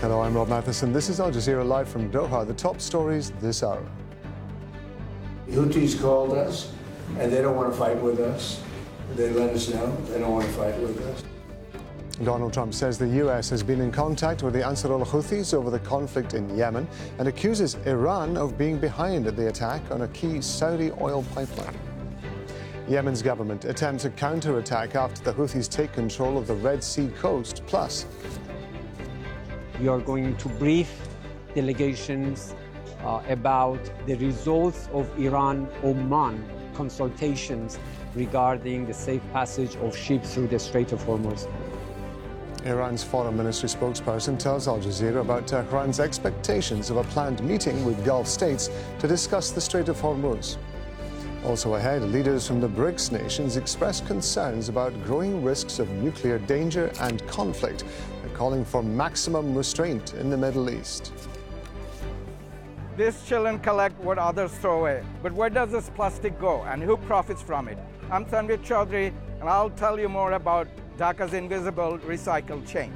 Hello, I'm Rob Matheson. This is Al Jazeera live from Doha. The top stories this hour. Houthis called us, and they don't want to fight with us. They let us know they don't want to fight with us. Donald Trump says the U.S. has been in contact with the Ansar al-Houthis over the conflict in Yemen and accuses Iran of being behind the attack on a key Saudi oil pipeline. Yemen's government attempts a counterattack after the Houthis take control of the Red Sea coast. Plus, we are going to brief delegations about the results of Iran-Oman consultations regarding the safe passage of ships through the Strait of Hormuz. Iran's foreign ministry spokesperson tells Al Jazeera about Tehran's expectations of a planned meeting with Gulf states to discuss the Strait of Hormuz. Also ahead, leaders from the BRICS nations express concerns about growing risks of nuclear danger and conflict, calling for maximum restraint in the Middle East. These children collect what others throw away. But where does this plastic go and who profits from it? I'm Tanvir Chaudhry, and I'll tell you more about Dhaka's invisible recycle chain.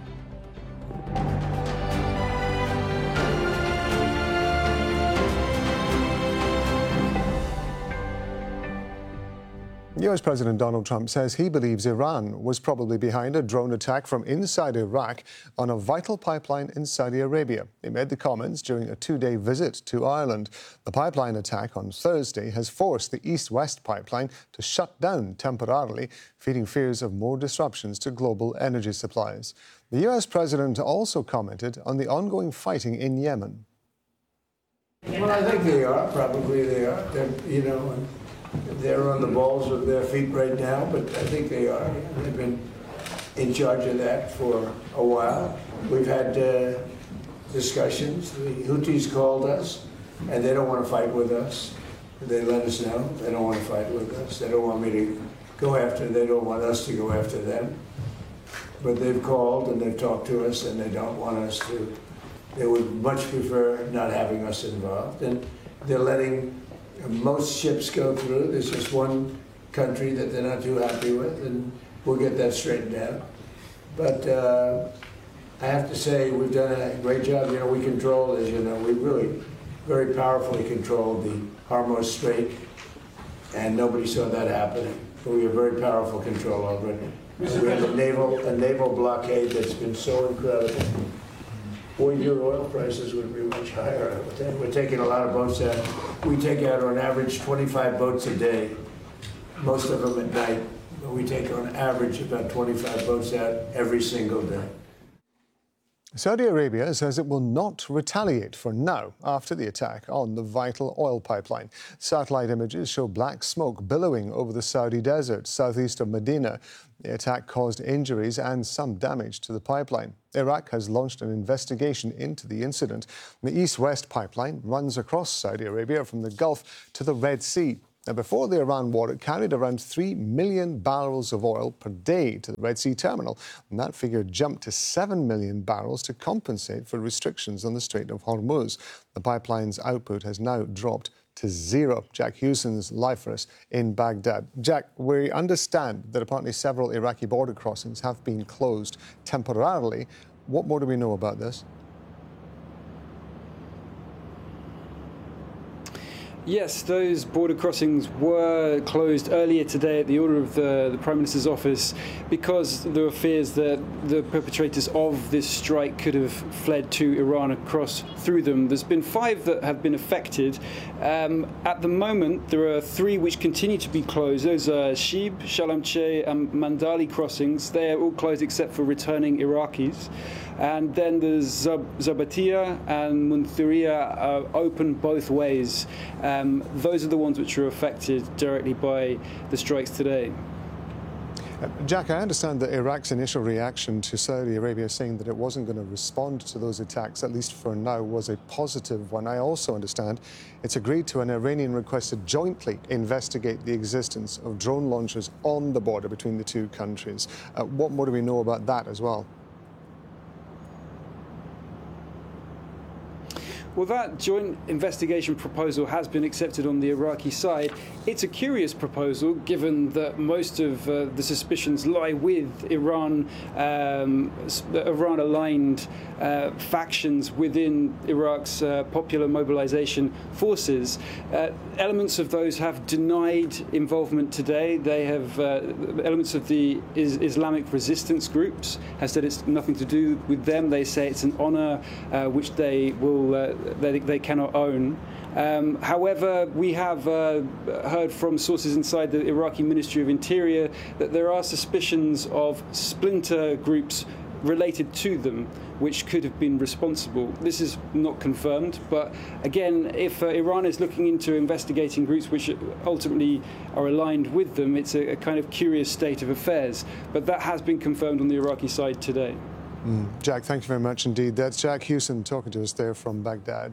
U.S. President Donald Trump says he believes Iran was probably behind a drone attack from inside Iraq on a vital pipeline in Saudi Arabia. He made the comments during a two-day visit to Ireland. The pipeline attack on Thursday has forced the East-West pipeline to shut down temporarily, feeding fears of more disruptions to global energy supplies. The U.S. president also commented on the ongoing fighting in Yemen. Well, I think they are. Probably they are. They're on the balls of their feet right now, but I think they are. They've been in charge of that for a while. We've had discussions. The Houthis called us, and they don't want to fight with us. They let us know they don't want to fight with us. They don't want me to go after, they don't want us to go after them. But they've called and they've talked to us, and they don't want us to. They would much prefer not having us involved. And they're letting most ships go through. There's just one country that they're not too happy with, and we'll get that straightened out. But I have to say, we've done a great job. We control, as you know, we really very powerfully controlled the Hormuz Strait, and nobody saw that happening. But we have very powerful control over it. We have a naval blockade that's been so incredible. Boy, your oil prices would be much higher. We're taking a lot of boats out. We take out on average 25 boats a day, most of them at night. But we take on average about 25 boats out every single day. Saudi Arabia says it will not retaliate for now after the attack on the vital oil pipeline. Satellite images show black smoke billowing over the Saudi desert southeast of Medina. The attack caused injuries and some damage to the pipeline. Iraq has launched an investigation into the incident. The East-West pipeline runs across Saudi Arabia from the Gulf to the Red Sea. Now, before the Iran war, it carried around 3 million barrels of oil per day to the Red Sea terminal, and that figure jumped to 7 million barrels to compensate for restrictions on the Strait of Hormuz. The pipeline's output has now dropped to zero. Jack Hewson's live for us in Baghdad. Jack, we understand that apparently several Iraqi border crossings have been closed temporarily. What more do we know about this? Yes, those border crossings were closed earlier today at the order of the Prime Minister's office because there were fears that the perpetrators of this strike could have fled to Iran across through them. There's been 5 that have been affected. At the moment, there are 3 which continue to be closed. Those are Shib, Shalamcheh and Mandali crossings. They're all closed except for returning Iraqis. And then there's Zabatia and Munthiria are open both ways. Those are the ones which are affected directly by the strikes today. Jack, I understand that Iraq's initial reaction to Saudi Arabia saying that it wasn't going to respond to those attacks, at least for now, was a positive one. I also understand it's agreed to an Iranian request to jointly investigate the existence of drone launchers on the border between the two countries. What more do we know about that as well? Well, that joint investigation proposal has been accepted on the Iraqi side. It's a curious proposal, given that most of the suspicions lie with Iran-aligned factions within Iraq's Popular Mobilization Forces. Elements of those have denied involvement today. They have elements of the Islamic resistance groups have said it's nothing to do with them. They say it's an honor which they will they cannot own. However, we have heard from sources inside the Iraqi Ministry of Interior that there are suspicions of splinter groups related to them which could have been responsible. This is not confirmed, but again, if Iran is looking into investigating groups which ultimately are aligned with them, it's a kind of curious state of affairs. But that has been confirmed on the Iraqi side today. Jack, thank you very much indeed. That's Jack Hewson talking to us there from Baghdad.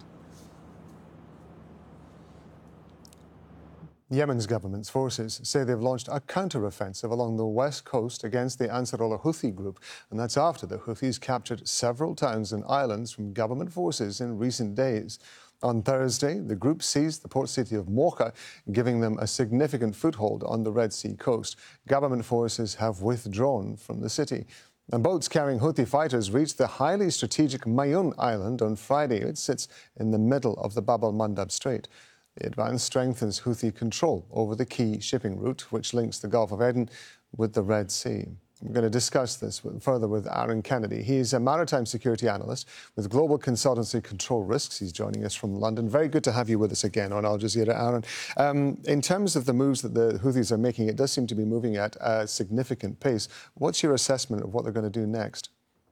Yemen's government's forces say they've launched a counter-offensive along the west coast against the Ansarullah Houthi group, and that's after the Houthis captured several towns and islands from government forces in recent days. On Thursday, the group seized the port city of Mocha, giving them a significant foothold on the Red Sea coast. Government forces have withdrawn from the city. And boats carrying Houthi fighters reached the highly strategic Mayun Island on Friday. It sits in the middle of the Bab al-Mandab Strait. The advance strengthens Houthi control over the key shipping route, which links the Gulf of Aden with the Red Sea. I'm going to discuss this further with Aaron Kennedy. He's a maritime security analyst with global consultancy Control Risks. He's joining us from London. Very good to have you with us again on Al Jazeera, Aaron. In terms of the moves that the Houthis are making, it does seem to be moving at a significant pace. What's your assessment of what they're going to do next?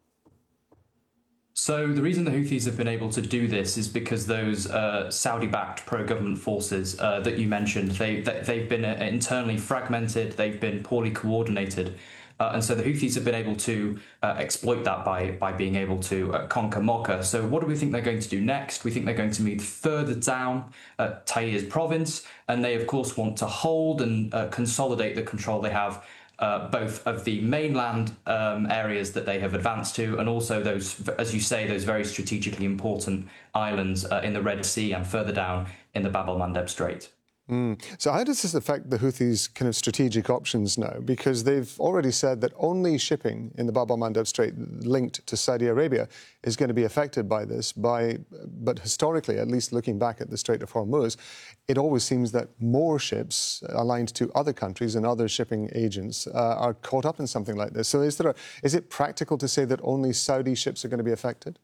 So the reason the Houthis have been able to do this is because those Saudi-backed pro-government forces that you mentioned, they've been internally fragmented, they've been poorly coordinated. And so the Houthis have been able to exploit that by being able to conquer Mocha. So what do we think they're going to do next? We think they're going to move further down Taiz province, and they, of course, want to hold and consolidate the control they have both of the mainland areas that they have advanced to, and also those, as you say, those very strategically important islands in the Red Sea and further down in the Bab al-Mandeb Strait. So how does this affect the Houthis' kind of strategic options now? Because they've already said that only shipping in the Bab al-Mandeb Strait linked to Saudi Arabia is going to be affected by this. But historically, at least looking back at the Strait of Hormuz, it always seems that more ships aligned to other countries and other shipping agents are caught up in something like this. So is it practical to say that only Saudi ships are going to be affected?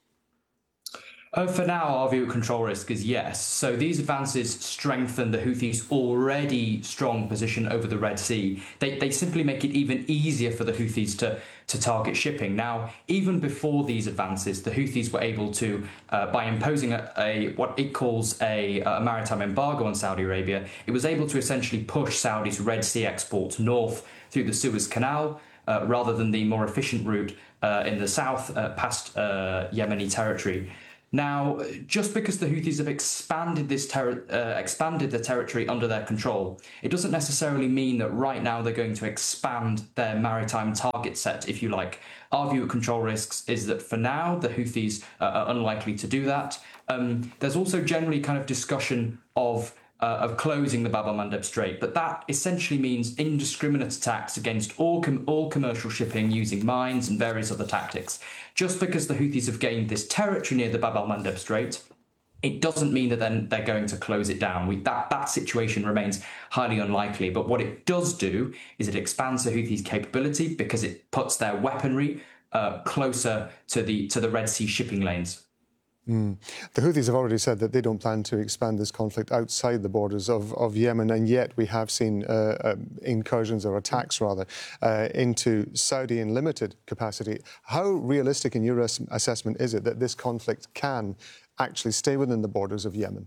For now, our view of Control Risk is yes. So these advances strengthen the Houthis' already strong position over the Red Sea. They simply make it even easier for the Houthis to target shipping. Now, even before these advances, the Houthis were able to, by imposing what it calls a maritime embargo on Saudi Arabia, it was able to essentially push Saudi's Red Sea exports north through the Suez Canal, rather than the more efficient route in the south past Yemeni territory. Now, just because the Houthis have expanded the territory under their control, it doesn't necessarily mean that right now they're going to expand their maritime target set, if you like. Our view of Control Risks is that for now, the Houthis are unlikely to do that. There's also generally kind of discussion of closing the Bab al-Mandeb Strait, but that essentially means indiscriminate attacks against all commercial shipping using mines and various other tactics. Just because the Houthis have gained this territory near the Bab al-Mandeb Strait, it doesn't mean that then they're going to close it down. That situation remains highly unlikely. But what it does do is it expands the Houthis' capability because it puts their weaponry closer to the Red Sea shipping lanes. The Houthis have already said that they don't plan to expand this conflict outside the borders of Yemen, and yet we have seen incursions or attacks, rather, into Saudi in limited capacity. How realistic, in your assessment, is it that this conflict can actually stay within the borders of Yemen?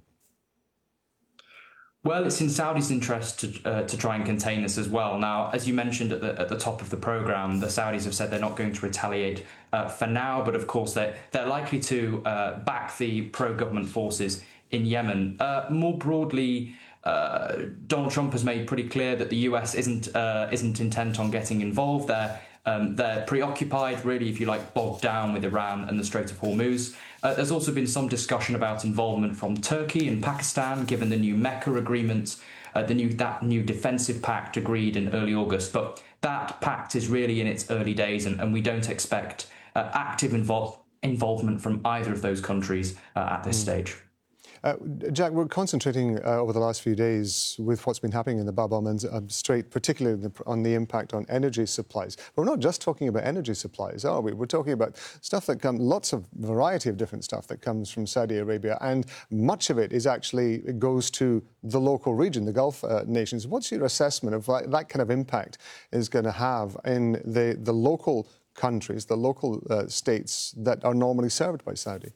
Well, it's in Saudi's interest to try and contain this as well. Now, as you mentioned at the top of the programme, the Saudis have said they're not going to retaliate for now, but of course they're likely to back the pro-government forces in Yemen. More broadly, Donald Trump has made pretty clear that the US isn't intent on getting involved there. They're preoccupied, really, if you like, bogged down with Iran and the Strait of Hormuz. There's also been some discussion about involvement from Turkey and Pakistan, given the new Mecca agreement, that new defensive pact agreed in early August. But that pact is really in its early days, and we don't expect active involvement from either of those countries at this stage. Jack, we're concentrating over the last few days with what's been happening in the Bab el-Mandeb Strait, particularly on the impact on energy supplies. But we're not just talking about energy supplies, are we? We're talking about stuff that comes, lots of variety of different stuff that comes from Saudi Arabia, and much of it it goes to the local region, the Gulf nations. What's your assessment of that kind of impact is going to have in the local countries, the local states that are normally served by Saudi?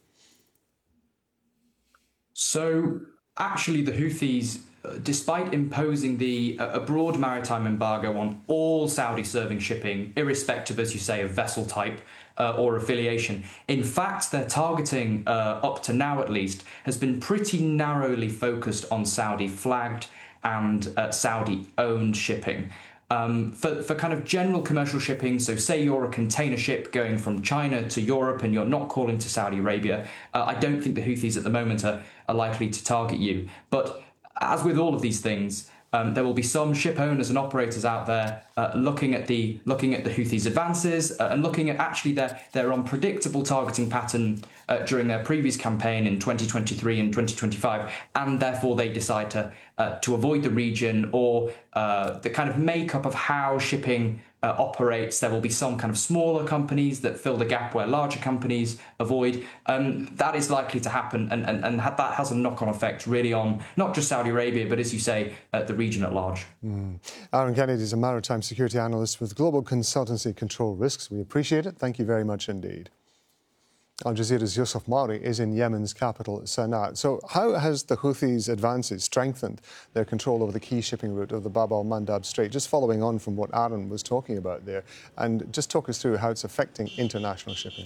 So actually the Houthis, despite imposing a broad maritime embargo on all Saudi-serving shipping, irrespective, as you say, of vessel type or affiliation, in fact, their targeting, up to now at least, has been pretty narrowly focused on Saudi-flagged and Saudi-owned shipping. For kind of general commercial shipping, so say you're a container ship going from China to Europe and you're not calling to Saudi Arabia, I don't think the Houthis at the moment are likely to target you. But as with all of these things, there will be some ship owners and operators out there looking at the Houthis' advances and looking at actually their unpredictable targeting pattern during their previous campaign in 2023 and 2025, and therefore they decide to avoid the region or the kind of makeup of how shipping operates. There will be some kind of smaller companies that fill the gap where larger companies avoid. That is likely to happen, and that has a knock-on effect really on not just Saudi Arabia, but as you say, the region at large. Aaron Kennedy is a maritime security analyst with global consultancy Control Risks. We appreciate it. Thank you very much indeed. Al Jazeera's Yusuf Mauri is in Yemen's capital, Sana'a. So how has the Houthis' advances strengthened their control over the key shipping route of the Bab el-Mandeb Strait? Just following on from what Aaron was talking about there, and just talk us through how it's affecting international shipping.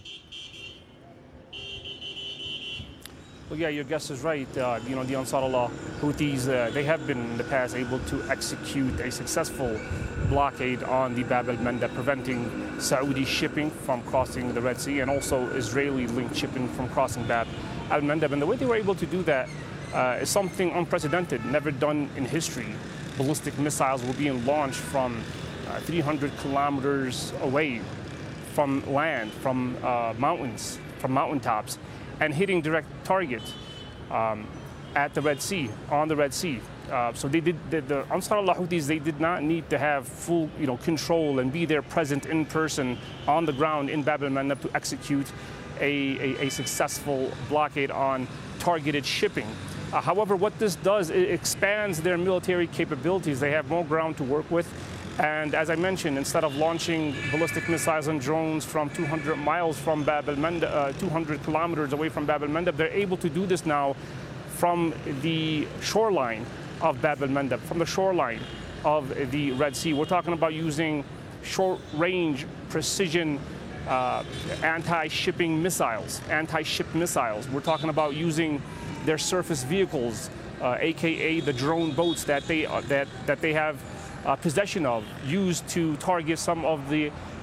Well, yeah, your guess is right. The Ansarullah Houthis, they have been in the past able to execute a successful blockade on the Bab el-Mandeb, preventing Saudi shipping from crossing the Red Sea and also Israeli-linked shipping from crossing Bab el-Mandeb. And the way they were able to do that is something unprecedented, never done in history. Ballistic missiles were being launched from 300 kilometers away from land, from mountains, from mountaintops, and hitting direct target at the Red Sea, on the Red Sea. So they did the Ansarullah Houthis. They did not need to have full, control and be there, present in person on the ground in Bab el-Mandeb to execute a successful blockade on targeted shipping. However, what this does, it expands their military capabilities. They have more ground to work with. And as I mentioned, instead of launching ballistic missiles and drones from 200 miles from Bab el-Mandeb, 200 kilometers away from Bab el-Mandeb, they're able to do this now from the shoreline of Bab el-Mandeb, from the shoreline of the Red Sea. We're talking about using short-range precision anti-shipping missiles, anti-ship missiles. We're talking about using their surface vehicles, aka the drone boats that they have possession of, used to target some of the